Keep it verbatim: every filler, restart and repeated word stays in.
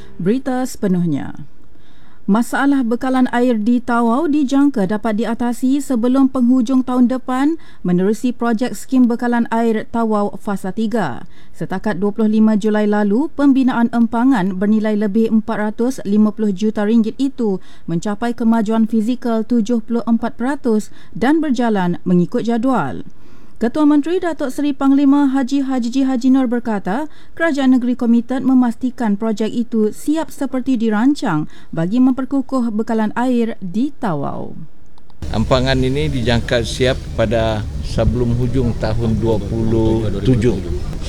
Berita sepenuhnya. Masalah bekalan air di Tawau dijangka dapat diatasi sebelum penghujung tahun depan menerusi projek skim bekalan air Tawau Fasa tiga. Setakat dua puluh lima Julai lalu, pembinaan empangan bernilai lebih empat ratus lima puluh juta ringgit itu mencapai kemajuan fizikal tujuh puluh empat peratus dan berjalan mengikut jadual. Ketua Menteri Datuk Seri Panglima Haji Hajiji Haji Nur berkata, kerajaan negeri komited memastikan projek itu siap seperti dirancang bagi memperkukuh bekalan air di Tawau. Empangan ini dijangka siap pada sebelum hujung tahun dua puluh tujuh.